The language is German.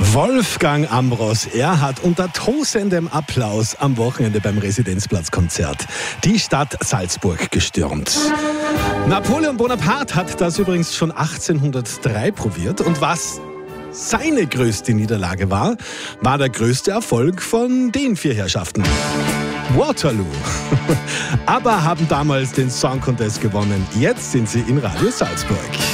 Wolfgang Ambros, er hat unter tosendem Applaus am Wochenende beim Residenzplatzkonzert die Stadt Salzburg gestürmt. Napoleon Bonaparte hat das übrigens schon 1803 probiert und was seine größte Niederlage war der größte Erfolg von den vier Herrschaften. Waterloo. Aber haben damals den Song Contest gewonnen. Jetzt sind sie in Radio Salzburg.